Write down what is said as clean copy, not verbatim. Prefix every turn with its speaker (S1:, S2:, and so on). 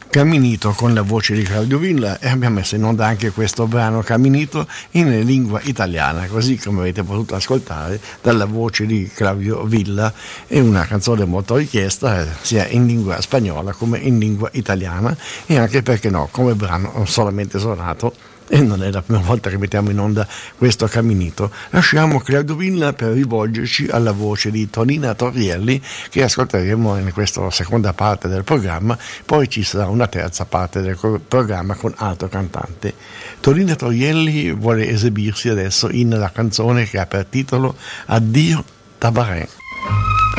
S1: Caminito con la voce di Claudio Villa, e abbiamo messo in onda anche questo brano Caminito in lingua italiana, così come avete potuto ascoltare dalla voce di Claudio Villa. È una canzone molto richiesta sia in lingua spagnola come in lingua italiana, e anche, perché no, come brano solamente suonato, e non è la prima volta che mettiamo in onda questo Caminito. Lasciamo Claudio Villa per rivolgerci alla voce di Tonina Torrielli, che ascolteremo in questa seconda parte del programma. Poi ci sarà una terza parte del programma con altro cantante. Tonina Torrielli vuole esibirsi adesso in la canzone che ha per titolo Addio Tabaré.